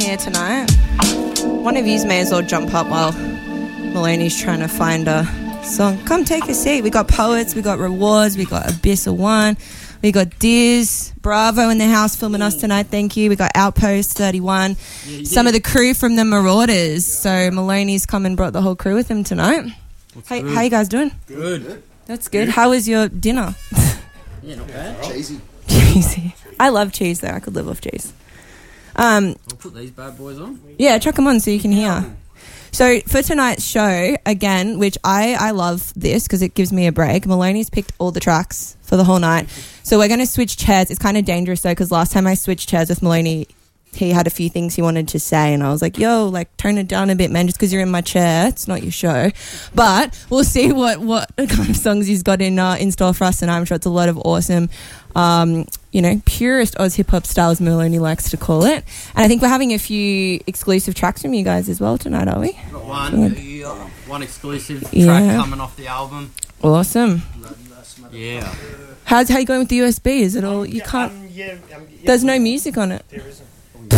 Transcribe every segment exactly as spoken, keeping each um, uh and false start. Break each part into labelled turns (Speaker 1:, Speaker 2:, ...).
Speaker 1: here tonight. One of yous may as well jump up while Maloney's trying to find a song. Come take a seat. We got Poets, we got Rewards, we got Abyssal One, we got Diz, Bravo in the house filming us tonight, thank you. We got Outpost thirty-one, yeah, some of the crew from the Marauders. So Maloney's come and brought the whole crew with him tonight. Hey, how you guys doing?
Speaker 2: Good.
Speaker 1: That's good. How was your dinner?
Speaker 2: Yeah, not bad.
Speaker 3: Cheesy.
Speaker 1: Cheesy. I love cheese though. I could live off cheese. Um,
Speaker 2: I'll put these bad boys on.
Speaker 1: Yeah, chuck them on so you can hear. So for tonight's show, again, which I, I love this because it gives me a break, Maloney's picked all the tracks for the whole night. So we're going to switch chairs. It's kind of dangerous though because last time I switched chairs with Maloney, he had a few things he wanted to say and I was like, yo, like tone it down a bit, man, just because you're in my chair. It's not your show. But we'll see what, what kind of songs he's got in uh, in store for us, and I'm sure it's a lot of awesome, um, you know, purest Oz hip-hop style, as Maloney likes to call it. And I think we're having a few exclusive tracks from you guys as well tonight, are we?
Speaker 2: Got one, yeah, one exclusive track yeah. coming off the album.
Speaker 1: Awesome.
Speaker 2: Yeah.
Speaker 1: How's how you going with the U S B? Is it all, you can't,
Speaker 4: um, yeah, um, yeah,
Speaker 1: there's no music on it?
Speaker 4: There isn't.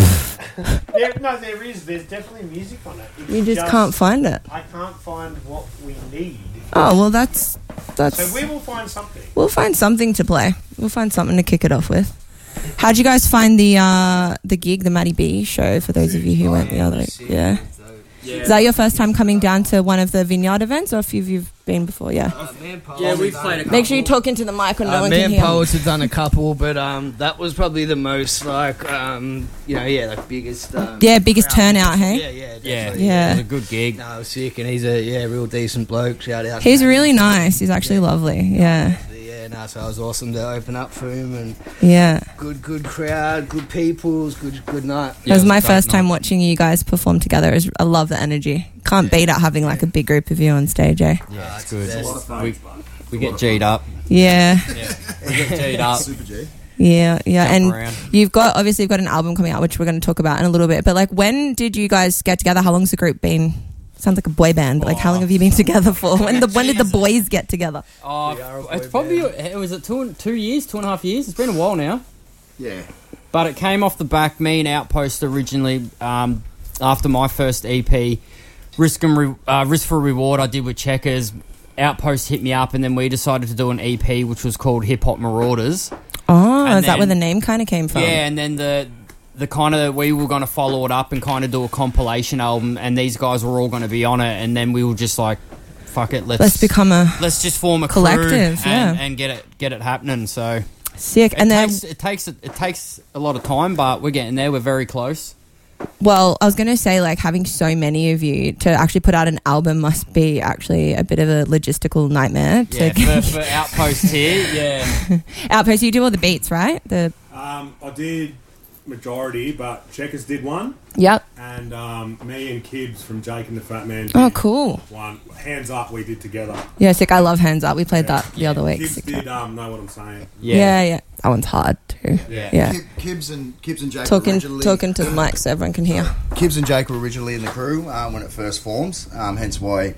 Speaker 4: there, no, there is. There's definitely music on it. It's
Speaker 1: you just,
Speaker 4: just
Speaker 1: can't find it.
Speaker 4: I can't find what we need.
Speaker 1: Oh well, that's that's.
Speaker 4: So we will find something.
Speaker 1: We'll find something to play. We'll find something to kick it off with. How'd you guys find the uh, the gig, the Matty B show? For those of you who went the other week, yeah. Yeah. Is that your first time coming down to one of the Vineyard events, or a few of you've been before? Yeah.
Speaker 2: Uh, yeah, we've played a couple.
Speaker 1: Make sure you talk into the mic when no
Speaker 5: uh,
Speaker 1: one
Speaker 5: me
Speaker 1: can
Speaker 5: and
Speaker 1: hear.
Speaker 5: Poets have done a couple, but um, that was probably the most like um, you know, yeah, like biggest. Um,
Speaker 1: yeah, biggest turnout, hey.
Speaker 5: Yeah, yeah,
Speaker 2: yeah,
Speaker 1: yeah.
Speaker 2: It was a good gig.
Speaker 5: No, it was sick, and he's a yeah, real decent bloke. Shout out.
Speaker 1: He's really nice. He's actually yeah. lovely. Yeah.
Speaker 5: Yeah, no, so it was awesome to open up for him, and
Speaker 1: yeah,
Speaker 5: good, good crowd, good people, it was good, good night.
Speaker 1: Yeah, it was my first
Speaker 2: night.
Speaker 1: time watching you guys perform together. It was, I love the energy. Can't yeah. beat it having like a big group of you on stage, eh?
Speaker 2: Yeah, it's good. It's a lot of fun. We, we get G'd up.
Speaker 1: Yeah.
Speaker 2: yeah, we get G'd up.
Speaker 3: Super G.
Speaker 1: Yeah, yeah,
Speaker 2: Jump
Speaker 1: and
Speaker 2: around.
Speaker 1: you've got obviously you've got an album coming out, which we're going to talk about in a little bit. But like, when did you guys get together? How long's the group been? Sounds like a boy band. But like, how long have you been together for? When the when did the boys get together?
Speaker 2: Oh, it's probably it was it two two years, two and a half years. It's been a while now.
Speaker 3: Yeah,
Speaker 2: but it came off the back. Me and Outpost originally, um, after my first E P, Risk and Re- uh, Risk for Reward, I did with Checkers. Outpost hit me up, and then we decided to do an E P, which was called Hip Hop Marauders.
Speaker 1: Oh,
Speaker 2: and
Speaker 1: is
Speaker 2: then,
Speaker 1: that where the name kind of came from?
Speaker 2: Yeah, and then the. The kind of we were going to follow it up and kind of do a compilation album, and these guys were all going to be on it, and then we were just like, "Fuck it, let's
Speaker 1: let's become a
Speaker 2: let's just form a
Speaker 1: collective,
Speaker 2: crew
Speaker 1: yeah,
Speaker 2: and, and get it get it happening." So
Speaker 1: sick.
Speaker 2: It
Speaker 1: and
Speaker 2: takes,
Speaker 1: then
Speaker 2: it takes it takes a lot of time, but we're getting there. We're very close.
Speaker 1: Well, I was going to say, like, having so many of you to actually put out an album must be actually a bit of a logistical nightmare. To
Speaker 2: Yeah, for, for Outpost here, yeah.
Speaker 1: Outpost, you do all the beats, right? The
Speaker 6: um, I did. Majority, but Checkers did one.
Speaker 1: Yep.
Speaker 6: And um, me and Kibbs from Jake and the Fat Man.
Speaker 1: Oh, cool.
Speaker 6: One Hands Up we did together.
Speaker 1: Yeah, sick. I love Hands Up. We played
Speaker 6: yeah.
Speaker 1: that the yeah. other week.
Speaker 6: Kibbs did um, Know What I'm Saying.
Speaker 1: Yeah. yeah, yeah. That one's hard too.
Speaker 2: Yeah.
Speaker 1: yeah.
Speaker 3: Kibbs and Kibbs and Jake
Speaker 1: talking
Speaker 3: originally,
Speaker 1: talking to the mic so everyone can hear.
Speaker 3: Kibbs and Jake were originally in the crew um, when it first formed. Um, hence why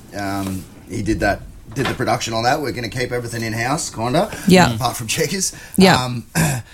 Speaker 3: um, he did that. Did the production on that. We're going to keep everything in-house, kind of.
Speaker 1: Yeah.
Speaker 3: Apart from Checkers.
Speaker 1: Yeah.
Speaker 3: Um,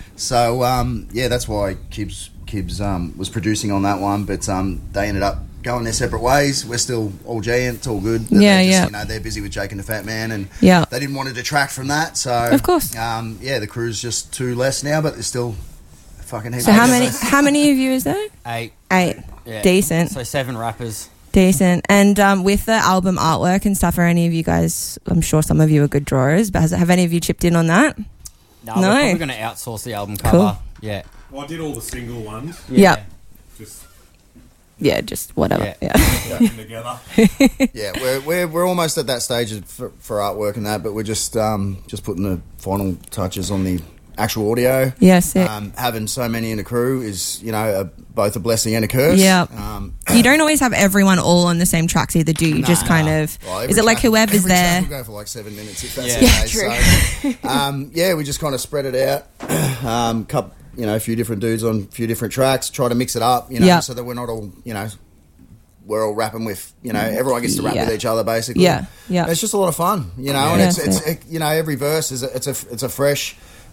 Speaker 3: so, um, yeah, that's why Kibbs, Kibbs um, was producing on that one. But um, they ended up going their separate ways. We're still all G and it's all good. But
Speaker 1: yeah,
Speaker 3: just,
Speaker 1: yeah.
Speaker 3: You know, they're busy with Jake and the Fat Man. And
Speaker 1: yeah.
Speaker 3: they didn't want to detract from that. So,
Speaker 1: of course.
Speaker 3: Um, yeah, the crew's just two less now, but there's still fucking heaps.
Speaker 1: So how many, how many of you is there?
Speaker 2: Eight.
Speaker 1: Eight.
Speaker 2: Yeah.
Speaker 1: Decent.
Speaker 2: So seven rappers.
Speaker 1: Decent. And um, with the album artwork and stuff, are any of you guys, I'm sure some of you are good drawers, but has, have any of you chipped in on that?
Speaker 2: No,
Speaker 1: no.
Speaker 2: We're probably going to outsource the album cover.
Speaker 1: Cool.
Speaker 2: Yeah.
Speaker 6: Well, I did all the single ones.
Speaker 1: Yeah. Yep.
Speaker 6: Just...
Speaker 1: Yeah, just whatever. Yeah.
Speaker 6: yeah. together.
Speaker 3: yeah, we're, we're we're almost at that stage for, for artwork and that, but we're just um, just putting the final touches on the actual audio.
Speaker 1: Yeah, sick.
Speaker 3: Um, having so many in the crew is, you know, a, both a blessing and a curse.
Speaker 1: Yeah.
Speaker 3: Um,
Speaker 1: you don't always have everyone all on the same tracks either, do you? You
Speaker 3: nah,
Speaker 1: just kind
Speaker 3: nah.
Speaker 1: of...
Speaker 3: Well,
Speaker 1: is it like
Speaker 3: track,
Speaker 1: whoever's
Speaker 3: every
Speaker 1: there?
Speaker 3: Track will go for like seven minutes if that's
Speaker 2: yeah.
Speaker 3: the
Speaker 1: Yeah,
Speaker 3: case.
Speaker 1: true.
Speaker 3: So, um, yeah, we just kind of spread it out. um, cup, you know, a few different dudes on a few different tracks, try to mix it up, you know,
Speaker 1: yep.
Speaker 3: so that we're not all, you know... We're all rapping with, you know, everyone gets to rap
Speaker 1: yeah.
Speaker 3: with each other, basically.
Speaker 1: Yeah, yeah.
Speaker 3: It's just a lot of fun, you know,
Speaker 1: yeah.
Speaker 3: and it's,
Speaker 1: yeah,
Speaker 3: it's it, you know, every verse is a, it's a it's a fresh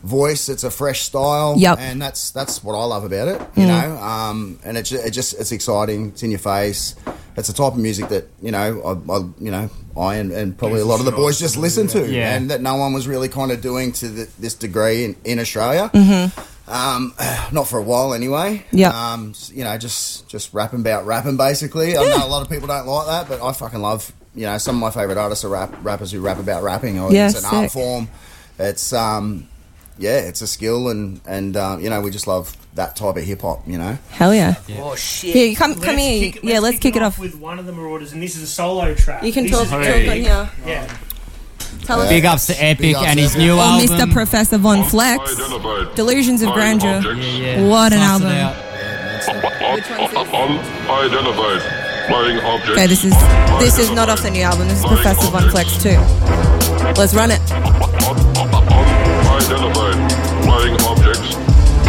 Speaker 3: voice. It's a fresh style.
Speaker 1: Yep.
Speaker 3: And that's that's what I love about it. You
Speaker 1: Mm.
Speaker 3: know, um, and it, ju- it just it's exciting. It's in your face. It's the type of music that you know, I, I you know, I and, and probably a lot of the boys just listen to,
Speaker 2: Yeah.
Speaker 3: and that no one was really kind of doing to the, this degree in, in Australia.
Speaker 1: Mm-hmm.
Speaker 3: Um, not for a while anyway.
Speaker 1: Yep.
Speaker 3: Um, you know, just just rapping about rapping basically. I know a lot of people don't like that, but I fucking love. You know, some of my favourite artists are rap, rappers who rap about rapping. Or
Speaker 1: Yeah,
Speaker 3: it's an art
Speaker 1: sick.
Speaker 3: form. It's um, yeah, it's a skill, and and um, you know, we just love that type of hip hop. You know.
Speaker 1: Hell yeah.
Speaker 5: Oh shit!
Speaker 1: Here, you come, come
Speaker 4: Let's
Speaker 1: here.
Speaker 4: kick-
Speaker 1: yeah, let's kick it off.
Speaker 4: with one of the Marauders, and this is a solo track.
Speaker 1: You can
Speaker 4: This
Speaker 1: talk,
Speaker 4: is
Speaker 1: talk
Speaker 4: big.
Speaker 1: on here.
Speaker 4: Yeah.
Speaker 1: Tell us.
Speaker 2: Big ups to Epic
Speaker 3: Big ups
Speaker 2: and
Speaker 3: to
Speaker 2: his
Speaker 3: Epic.
Speaker 2: new
Speaker 1: Or
Speaker 2: album.
Speaker 1: Mister Professor Von Flex.
Speaker 7: Unidentified
Speaker 1: Delusions of
Speaker 7: flying
Speaker 1: Grandeur.
Speaker 7: objects.
Speaker 2: Yeah, yeah.
Speaker 1: What an
Speaker 2: Bust it
Speaker 1: album.
Speaker 2: out.
Speaker 1: Which one's this?
Speaker 7: Unidentified flying objects.
Speaker 1: Okay, this is this is not off the new album. This is Professor Von Flex too. Let's run it.
Speaker 7: Unidentified flying objects